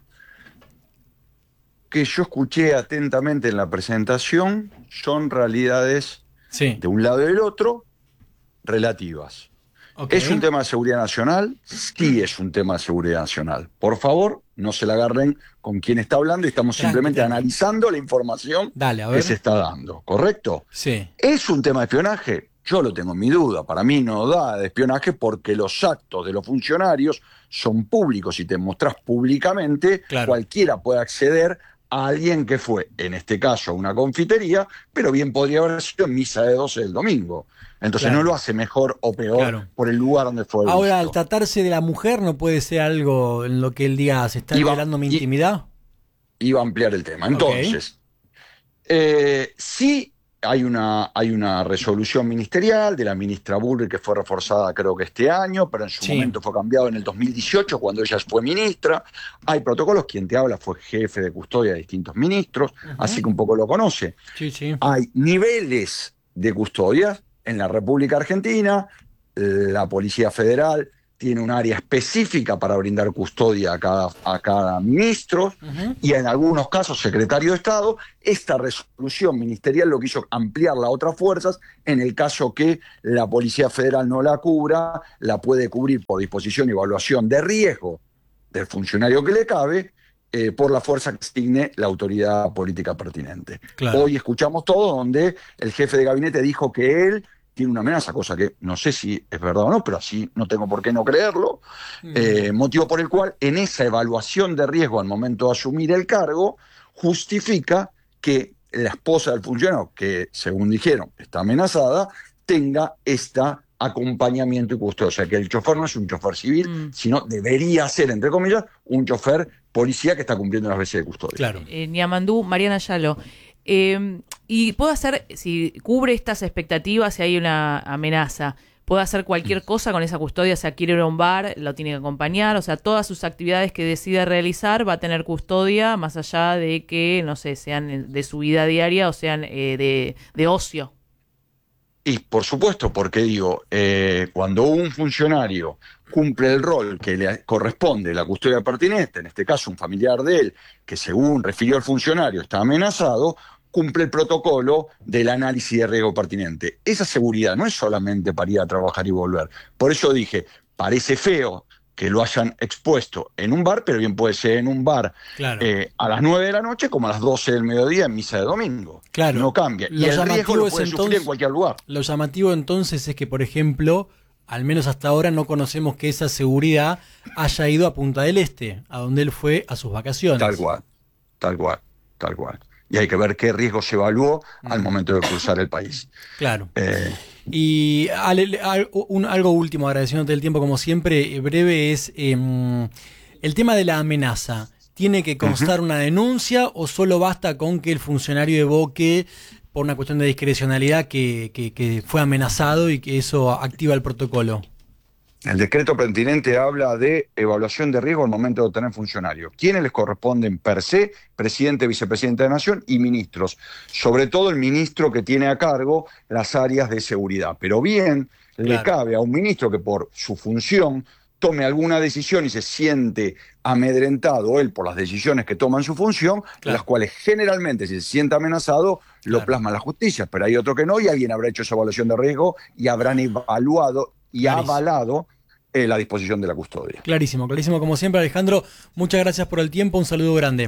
Que yo escuché atentamente en la presentación son realidades sí. de un lado y del otro relativas. Okay. ¿Es un tema de seguridad nacional? Sí, es un tema de seguridad nacional. Por favor, no se la agarren con quien está hablando y estamos tranqui, simplemente tranqui. analizando la información Dale, a ver. que se está dando, ¿correcto? Sí. ¿Es un tema de espionaje? Yo lo tengo en mi duda. Para mí no da de espionaje porque los actos de los funcionarios son públicos y te mostrás públicamente, claro. Cualquiera puede acceder a alguien que fue, en este caso, a una confitería, pero bien podría haber sido en misa de doce del domingo. Entonces claro. no lo hace mejor o peor claro. por el lugar donde fue Ahora, visto. Al tratarse de la mujer, ¿no puede ser algo en lo que él diga, se está revelando mi intimidad? Iba a ampliar el tema. Entonces, okay. eh, sí hay una, hay una resolución ministerial de la ministra Bullrich que fue reforzada creo que este año, pero en su sí. momento fue cambiado en el dos mil dieciocho cuando ella fue ministra. Hay protocolos, quien te habla fue jefe de custodia de distintos ministros, uh-huh. así que un poco lo conoce. Sí, sí. Hay niveles de custodia en la República Argentina, la Policía Federal tiene un área específica para brindar custodia a cada, a cada ministro, uh-huh. y en algunos casos secretario de Estado. Esta resolución ministerial lo que hizo ampliarla a otras fuerzas. En el caso que la Policía Federal no la cubra, la puede cubrir por disposición y evaluación de riesgo del funcionario que le cabe, eh, por la fuerza que asigne la autoridad política pertinente. Claro. Hoy escuchamos todo donde el jefe de gabinete dijo que él tiene una amenaza, cosa que no sé si es verdad o no, pero así no tengo por qué no creerlo, mm. eh, motivo por el cual en esa evaluación de riesgo al momento de asumir el cargo, justifica que la esposa del funcionario, que según dijeron está amenazada, tenga esta acompañamiento y custodia. O sea, que el chofer no es un chofer civil, mm. sino debería ser, entre comillas, un chofer policía que está cumpliendo las veces de custodia. Claro. Eh, Niamandú, Mariana Yalo. Eh, y puedo hacer, si cubre estas expectativas, si hay una amenaza, puede hacer cualquier cosa con esa custodia, o sea, quiere ir a un bar, lo tiene que acompañar, o sea, todas sus actividades que decida realizar va a tener custodia, más allá de que, no sé, sean de su vida diaria o sean eh, de, de ocio. Y por supuesto, porque digo, eh, cuando un funcionario cumple el rol que le corresponde, la custodia pertinente, en este caso un familiar de él, que según refirió el funcionario está amenazado, cumple el protocolo del análisis de riesgo pertinente. Esa seguridad no es solamente para ir a trabajar y volver. Por eso dije, parece feo que lo hayan expuesto en un bar, pero bien puede ser en un bar claro. eh, a las nueve de la noche como a las doce del mediodía en misa de domingo. Claro. No cambia. Lo y el riesgo lo puede entonces, sufrir en cualquier lugar. Lo llamativo entonces es que, por ejemplo, al menos hasta ahora no conocemos que esa seguridad haya ido a Punta del Este, a donde él fue a sus vacaciones. Tal cual, tal cual, tal cual. Y hay que ver qué riesgo se evaluó mm. al momento de cruzar el país. Claro. Eh, Y al, al, un, algo último, agradeciéndote el tiempo como siempre, breve, es eh, el tema de la amenaza. ¿Tiene que constar uh-huh. una denuncia o solo basta con que el funcionario evoque, por una cuestión de discrecionalidad, que, que, que fue amenazado y que eso activa el protocolo? El decreto pertinente habla de evaluación de riesgo al momento de obtener funcionarios. ¿Quiénes les corresponden per se? Presidente, vicepresidente de la Nación y ministros. Sobre todo el ministro que tiene a cargo las áreas de seguridad. Pero bien claro. le cabe a un ministro que por su función tome alguna decisión y se siente amedrentado él por las decisiones que toman su función, claro. las cuales generalmente si se siente amenazado lo claro. plasma la justicia. Pero hay otro que no y alguien habrá hecho esa evaluación de riesgo y habrán evaluado y Clarísimo. avalado Eh, la disposición de la custodia. Clarísimo, clarísimo como siempre, Alejandro. Muchas gracias por el tiempo, un saludo grande.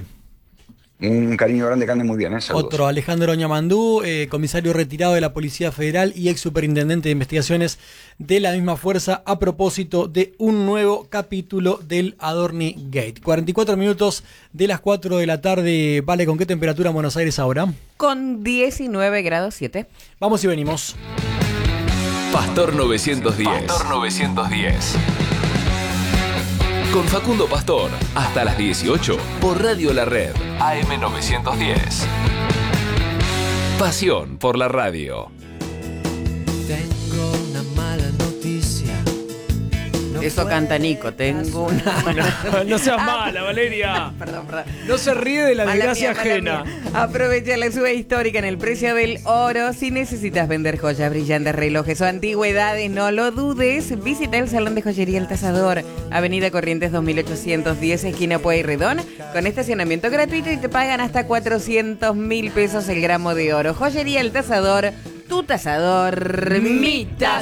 Un cariño grande, que ande muy bien. ¿eh? Otro, Alejandro Niamandú, eh, comisario retirado de la Policía Federal y ex superintendente de investigaciones de la misma fuerza, a propósito de un nuevo capítulo del Adorni Gate. cuarenta y cuatro minutos de las cuatro de la tarde. Vale, ¿con qué temperatura en Buenos Aires ahora? Con diecinueve grados siete. Vamos y venimos. Pastor novecientos diez. Pastor novecientos diez. Con Facundo Pastor, hasta las dieciocho, por Radio La Red, A M novecientos diez. Pasión por la radio. Tengo una mala noticia. No Eso canta Nico, tengo una... No, no seas mala, Valeria. Perdón, perdón. No se ríe de la mala desgracia mía, ajena. Aprovecha la suba histórica en el precio del oro. Si necesitas vender joyas, brillantes, relojes o antigüedades, no lo dudes. Visita el Salón de Joyería El Tasador, Avenida Corrientes dos mil ochocientos diez, esquina Pueyrredón, con estacionamiento gratuito y te pagan hasta cuatrocientos mil pesos el gramo de oro. Joyería El Tasador, tu tasador, mi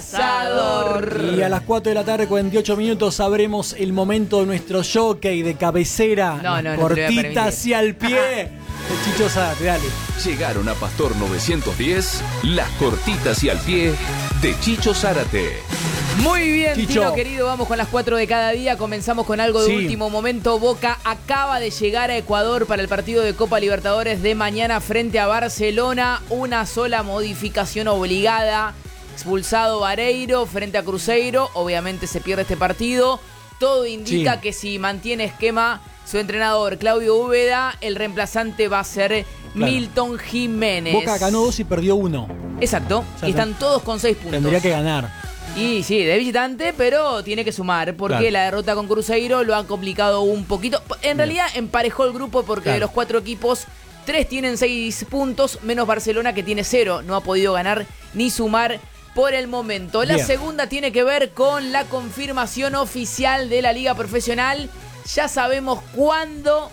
tasador. Y a las cuatro de la tarde, cuarenta y ocho minutos, sabremos el momento de nuestro jockey de cabecera. No, no, no. Cortita hacia el pie. De Chicho Zárate, dale. Llegaron a Pastor novecientos diez, las cortitas y al pie de Chicho Zárate. Muy bien, Chicho. Tino querido, vamos con las cuatro de cada día. Comenzamos con algo de Sí. último momento. Boca acaba de llegar a Ecuador para el partido de Copa Libertadores de mañana frente a Barcelona. Una sola modificación obligada. Expulsado Vareiro frente a Cruzeiro. Obviamente se pierde este partido. Todo indica Sí. que si mantiene esquema su entrenador Claudio Úbeda, el reemplazante va a ser Claro. Milton Jiménez. Boca ganó dos y perdió uno. Exacto. O sea, y están todos con seis puntos. Tendría que ganar. Y sí, de visitante, pero tiene que sumar, porque Claro. la derrota con Cruzeiro lo ha complicado un poquito. En realidad emparejó el grupo porque Claro. de los cuatro equipos, tres tienen seis puntos, menos Barcelona que tiene cero. No ha podido ganar ni sumar por el momento. La Bien. segunda tiene que ver con la confirmación oficial de la Liga Profesional. Ya sabemos cuándo,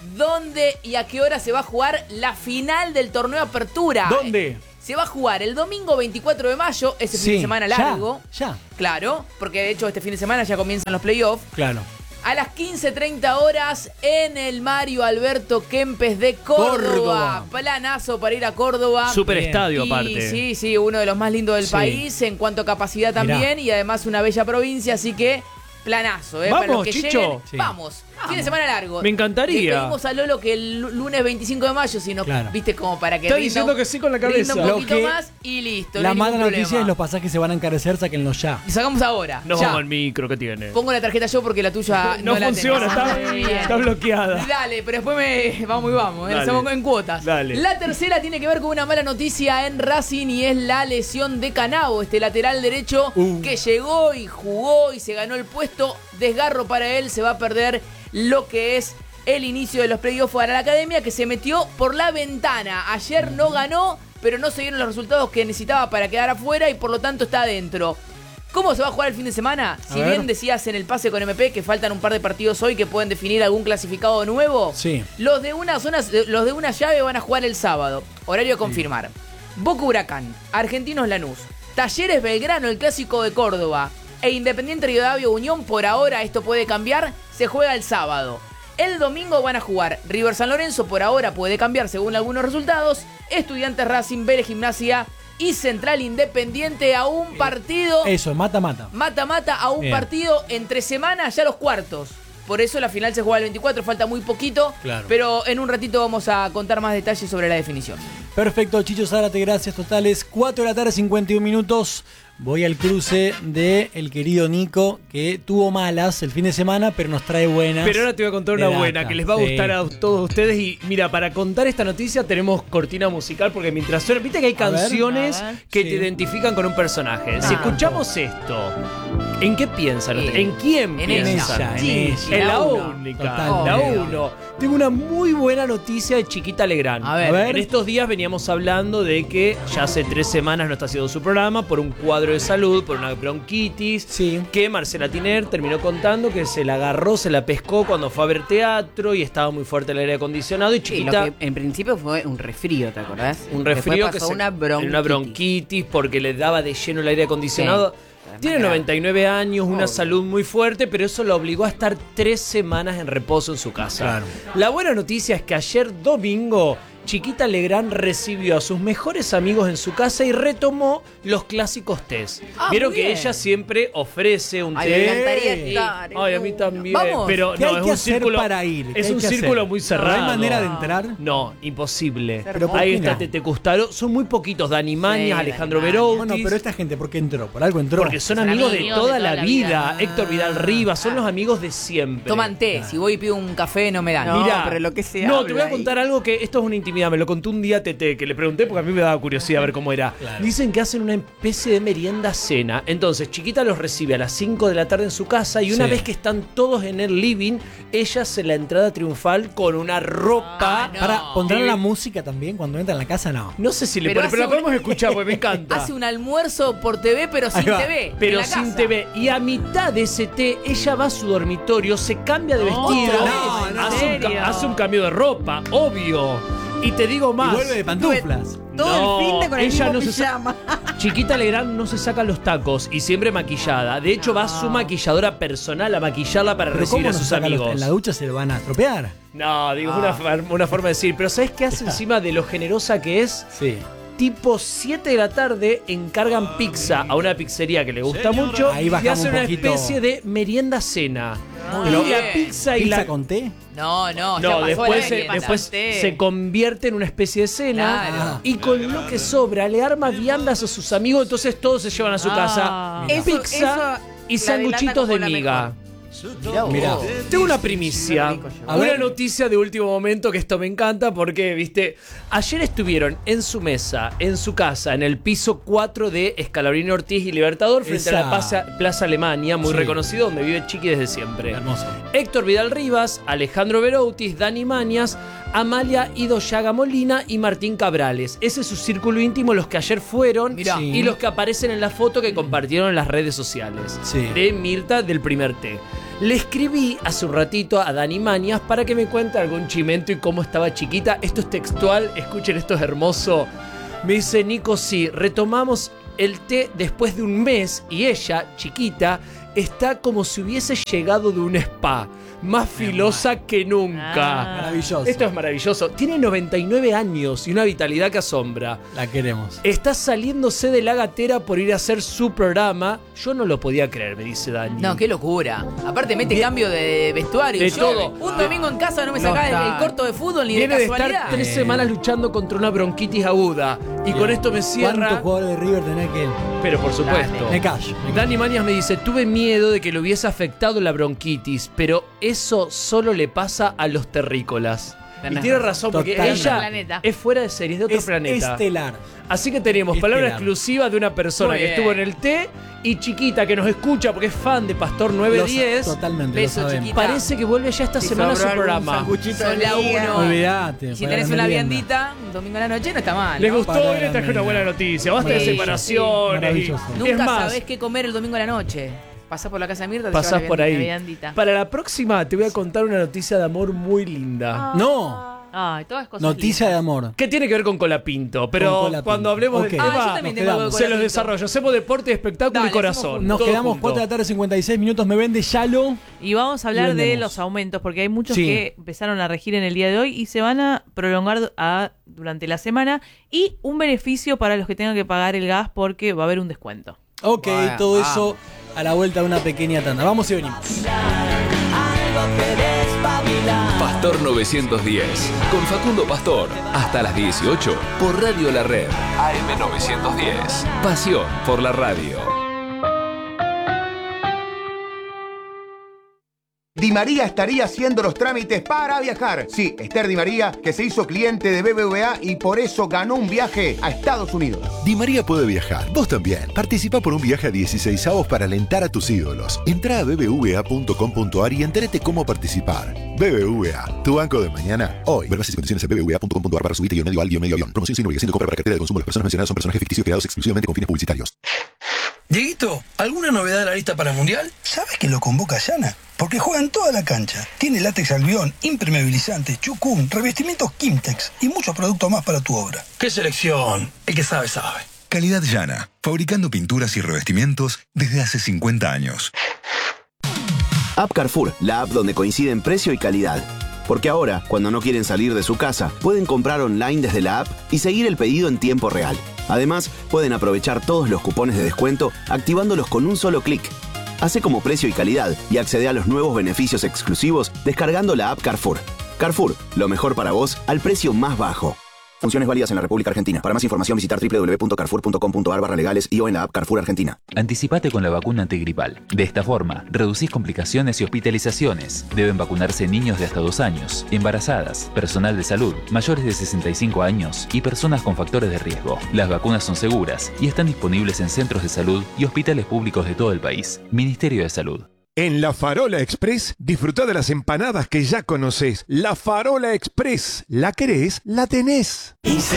dónde y a qué hora se va a jugar la final del torneo Apertura. ¿Dónde? Se va a jugar el domingo veinticuatro de mayo, ese Sí, fin de semana ya, largo. Ya, Claro, porque de hecho este fin de semana ya comienzan los playoffs. claro. A las quince treinta horas en el Mario Alberto Kempes de Córdoba. Córdoba. Planazo para ir a Córdoba. Super Bien. estadio Y aparte. sí, sí, uno de los más lindos del Sí. país en cuanto a capacidad también. Mirá. Y además una bella provincia, así que planazo, ¿eh? Vamos, para los que Chicho. lleguen, Sí. vamos. Fin de semana largo. Me encantaría. Le pedimos a Lolo que el lunes veinticinco de mayo, si no, Claro. viste, como para que Está rinda diciendo un- que sí con la rinda cabeza. un Lo poquito que- más y listo. La no hay mala ningún noticia problema. es los pasajes se van a encarecer, sáquenlos ya. Y sacamos ahora. No ya. vamos al micro que tiene. Pongo la tarjeta yo porque la tuya no, No la funciona, tenés. está, Muy bien. está bloqueada. Dale, pero después me vamos y vamos, ¿eh? Dale. Hacemos en cuotas. Dale. La tercera tiene que ver con una mala noticia en Racing y es la lesión de Canavo, este lateral derecho Uh. que llegó y jugó y se ganó el puesto. Desgarro para él, se va a perder lo que es el inicio de los playoffs para la academia, que se metió por la ventana. Ayer no ganó, pero no se dieron los resultados que necesitaba para quedar afuera y por lo tanto está adentro. ¿Cómo se va a jugar el fin de semana? A Si ver. bien decías en el pase con M P que faltan un par de partidos hoy que pueden definir algún clasificado nuevo, Sí. los de una zona, los de una llave van a jugar el sábado. Horario a confirmar. Boca Huracán, Argentinos Lanús, Talleres Belgrano, el clásico de Córdoba, e Independiente Rivadavia Unión, por ahora esto puede cambiar, se juega el sábado. El domingo van a jugar River San Lorenzo, por ahora puede cambiar según algunos resultados, Estudiantes Racing, Vélez Gimnasia y Central Independiente a un partido. Eso, mata, mata. Mata-mata a un Bien. partido entre semanas, ya los cuartos. Por eso la final se juega el veinticuatro, falta muy poquito. Claro. Pero en un ratito vamos a contar más detalles sobre la definición. Perfecto, Chicho Zárate, gracias totales. cuatro de la tarde, cincuenta y un minutos. Voy al cruce de el querido Nico, que tuvo malas el fin de semana, pero nos trae buenas. Pero ahora te voy a contar una de buena data. que les va a Sí. gustar a todos ustedes. Y mira, para contar esta noticia tenemos cortina musical porque mientras suena, viste que hay A ver, canciones a ver. que Sí. te identifican con un personaje. Si Ah. escuchamos esto, ¿en qué piensan? Eh, ¿En quién en piensan? ella, en Sí, ella. En la uno. única, Totalmente. la uno. Tengo una muy buena noticia de Chiquita Legrand. A ver. A ver. En estos días veníamos hablando de que ya hace tres semanas no está haciendo su programa por un cuadro de salud, por una bronquitis. Sí. Que Marcela Tiner terminó contando que se la agarró, se la pescó cuando fue a ver teatro y estaba muy fuerte el aire acondicionado. Y Sí, Chiquita, lo que en principio fue un resfrío, ¿te acordás? un Después resfrío que pasó se, una bronquitis. una bronquitis porque le daba de lleno el aire acondicionado. Sí. Tiene noventa y nueve años, una Obvio. salud muy fuerte, pero eso lo obligó a estar tres semanas en reposo en su casa. Claro. La buena noticia es que ayer domingo Chiquita Legrand recibió a sus mejores amigos en su casa y retomó los clásicos tés. Ah, Vieron muy que bien. ella siempre ofrece un Ay, té. me encantaría Sí. estar. Ay, a mí también. Vamos. Pero ¿Qué no, hay es que un hacer círculo para ir? ¿Qué Es hay un que hacer? círculo muy cerrado. ¿No hay manera de entrar? No, imposible. Pero ¿por Ahí qué está no? Tete Custaro. Son muy poquitos. Dani Mañas, Sí, Alejandro Dani Veroutis. Bueno, pero esta gente, ¿por qué entró? ¿Por algo entró? Porque son Son amigos de amigos toda de la toda la vida. vida. Héctor Vidal Rivas, son los amigos de siempre. Toman té. Si voy y pido un café, no me dan. No, Mirá, pero lo que se No, habla te voy a ahí. contar algo que esto es una intimidad. Me lo contó un día Tete, que le pregunté porque a mí me daba curiosidad ver cómo era. Dicen que hacen una especie de merienda cena. Entonces, Chiquita los recibe a las cinco de la tarde en su casa y una Sí. vez que están todos en el living, ella hace la entrada triunfal con una ropa. Ah, no. Para, ¿pondrán Eh, la música también cuando entran a la casa? No. No sé si le Pero pone, pero la hace un- podemos escuchar porque me encanta. Hace un almuerzo por T V, pero sin Ahí va. T V. en Pero la sin casa. T V. Y a mitad de ese té, ella va a su dormitorio, se cambia de vestido, no, no, hace, un, ca- ¿en serio? hace un cambio de ropa, obvio. Y te digo Y más. vuelve de pantuflas. Todo No, el fin de con el ella mismo no se sa- pijama. Chiquita Legrand no se saca los tacos y siempre maquillada. De hecho, va su maquilladora personal a maquillarla para ¿Pero recibir cómo a no sus saca los- amigos. En la ducha se lo van a estropear. No, digo, es una, fa- una forma de decir. Pero ¿sabes qué hace encima de lo generosa que es? Sí. Tipo siete de la tarde encargan pizza a una pizzería que le gusta mucho Ahí y bajamos hacen un una poquito. especie de merienda cena. Muy y bien. la pizza y ¿Pizza la con té? No, no, ya no, pasó después, la se, merienda. después Pasaste. se convierte en una especie de cena Claro. y con lo que sobra le arma viandas a sus amigos, entonces todos se llevan a su Ah. casa Eso- pizza eso y la sanguchitos de delata como la miga. mejor. Mirá. Tengo una primicia, Qué rico yo. A una ver. noticia de último momento que esto me encanta porque, viste, ayer estuvieron en su mesa, en su casa, en el piso cuatro de Escalabrini Ortiz y Libertador, frente Esa. a la plaza, Plaza Alemania, muy Sí. reconocido, donde vive Chiqui desde siempre. Hermoso. Héctor Vidal Rivas, Alejandro Veroutis, Dani Mañas, Amalia Ido Llaga Molina y Martín Cabrales. Ese es su círculo íntimo, los que ayer fueron Mirá. Sí. y los que aparecen en la foto que compartieron en las redes sociales Sí. de Mirta del primer té. Le escribí hace un ratito a Dani Mañas para que me cuente algún chimento y cómo estaba Chiquita. Esto es textual, escuchen, esto es hermoso. Me dice, Nico, sí, retomamos el té después de un mes y ella, Chiquita, está como si hubiese llegado de un spa. Más filosa que nunca. Ah. Maravilloso. Esto es maravilloso. Tiene noventa y nueve años y una vitalidad que asombra. La queremos. Está saliéndose de la gatera por ir a hacer su programa. Yo no lo podía creer, me dice Dani. No, qué locura. Aparte mete cambio de vestuario. De Yo, todo. Un domingo en casa no me No sacaba el, está. el corto de fútbol ni Viene de de casualidad. estar tres semanas luchando contra una bronquitis aguda. Y con esto me cierra. ¿Cuántos jugadores de River tenés que...? Pero por supuesto. Me callo. me callo. Dani Mañas me dice, tuve miedo de que le hubiese afectado la bronquitis, pero eso solo le pasa a los terrícolas. Y tiene razón, porque Totalmente. ella Planeta. es fuera de serie, es de otro Es planeta. estelar. Así que tenemos palabra Estelar. exclusiva de una persona Muy que bien. estuvo en el T y Chiquita que nos escucha porque es fan de Pastor nueve Lo sa- diez. Totalmente, Beso, lo sabemos. chiquita. Parece que vuelve ya esta Si semana su sobró algún programa. sanguchito Son de la liga. uno. Olvídate. Y si para tenés la una merienda. viandita, un domingo a la noche no está mal. ¿Les ¿no? gustó? Para Hoy les traje la una buena merienda. noticia. Basta de Sí, separaciones. Maravilloso. y- Nunca es más, sabés qué comer el domingo a la noche. Pasás por la casa de Mirta, te pasás llevas la por viandita. ahí. viandita. Para la próxima te voy a contar una noticia de amor muy linda. No. Ay, todas cosas Noticia de lindas. amor. ¿Qué tiene que ver con Colapinto? Pero Con Colapinto. cuando hablemos Ok. del Ah, tema, yo también nos tengo algo quedamos. de se los Colapinto. desarrollo. Hacemos deporte, espectáculo Dale, y corazón. hacemos Nos Todo quedamos junto. cuatro de la tarde, cincuenta y seis minutos. Me vende Yalo. Y vamos a Y hablar de vendemos. los aumentos, porque hay muchos Sí. que empezaron a regir en el día de hoy y se van a prolongar a, durante la semana. Y un beneficio para los que tengan que pagar el gas porque va a haber un descuento. Ok, Bueno, todo ah. eso a la vuelta de una pequeña tanda. Vamos y venimos. Pastor novecientos diez, con Facundo Pastor, hasta las dieciocho, por Radio La Red, A M novecientos diez. Pasión por la radio. Di María estaría haciendo los trámites para viajar. Sí, Esther Di María, que se hizo cliente de B B V A y por eso ganó un viaje a Estados Unidos. Di María puede viajar. Vos también. Participa por un viaje a dieciséis avos para alentar a tus ídolos. Entrá a b b v a punto com punto a r y entérate cómo participar. B B V A, tu banco de mañana, hoy. Ver bases y condiciones en b b v a punto com punto a r barra subite guión medio al guión medio avión. Promoción sin obligación de compra para cartera de consumo. Las personas mencionadas son personajes ficticios creados exclusivamente con fines publicitarios. Dieguito, ¿alguna novedad de la lista para el Mundial? ¿Sabes que lo convoca Yana? Porque juega en toda la cancha. Tiene látex albión, impermeabilizante, chucum, revestimientos Kimtex y muchos productos más para tu obra. ¡Qué selección! El que sabe, sabe. Calidad Yana, fabricando pinturas y revestimientos desde hace cincuenta años. App Carrefour, la app donde coinciden precio y calidad. Porque ahora, cuando no quieren salir de su casa, pueden comprar online desde la app y seguir el pedido en tiempo real. Además, pueden aprovechar todos los cupones de descuento activándolos con un solo clic. Hace como precio y calidad y accede a los nuevos beneficios exclusivos descargando la app Carrefour. Carrefour, lo mejor para vos al precio más bajo. Funciones válidas en la República Argentina. Para más información visitar w w w punto carrefour punto com punto a r barra legales y o en la app Carrefour Argentina. Anticipate con la vacuna antigripal. De esta forma, reducís complicaciones y hospitalizaciones. Deben vacunarse niños de hasta dos años, embarazadas, personal de salud, mayores de sesenta y cinco años y personas con factores de riesgo. Las vacunas son seguras y están disponibles en centros de salud y hospitales públicos de todo el país. Ministerio de Salud. En La Farola Express, disfrutá de las empanadas que ya conocés. La Farola Express. ¿La querés? La tenés.